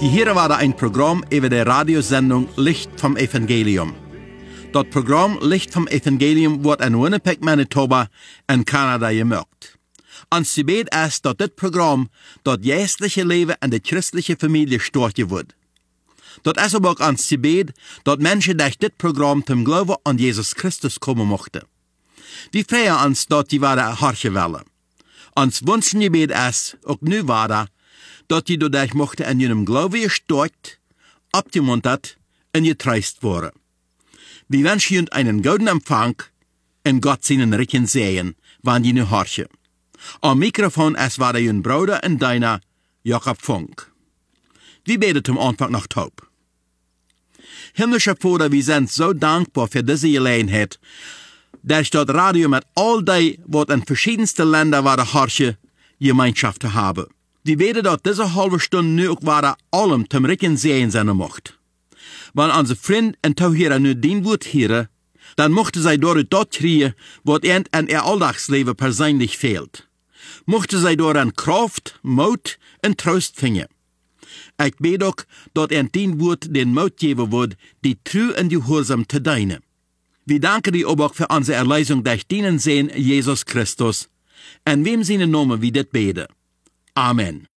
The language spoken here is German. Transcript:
Hier war ein Programm über die Radiosendung Licht vom Evangelium. Das Programm Licht vom Evangelium wird in Winnipeg, Manitoba in Kanada gemacht. Ons gebed ist, dass das Programm das geistliche Leben in der christlichen Familie starten wird. Das ist aber auch ons gebed, dass Menschen durch das Programm zum Glauben an Jesus Christus kommen möchten. Wir freuen uns, dass die Ware horchen wollen. Ons Wunschgebet ist, auch nu Ware, dass die dadurch mochten in ihrem Glauben gestärkt, abgemuntert und getröstet worden. Wir wünschen Ihnen einen guten Empfang und Gott seinen Rücken sehen, wann die nu horchen. Am Mikrofon ist war Ihren Bruder und deiner Jakob Funk. Wir beten zum Anfang noch taub. Himmlischer Vater, wir sind so dankbar für diese Gelegenheit, dass das Radio mit all die, was in verschiedensten Ländern war horchen, Gemeinschaft haben. Wir beten, dass diese halbe Stunde nu auch war allem zum Rücken sehen sein macht. Wenn unsere Freunde und Zuhörer nu den Wort hören, dann mochten sie dort das kriegen, was ihnen in ihr Alltagsleben persönlich fehlt. Mochten sie dort an Kraft, Mut und Trost finden. Ich bete auch, dass den Wort den Mut geben wird, die treu und gehorsam zu dienen. Wir danken dir aber auch für unsere Erlösung durch deinen Sohn Jesus Christus, in wem seinen Namen wir das beten. Amen.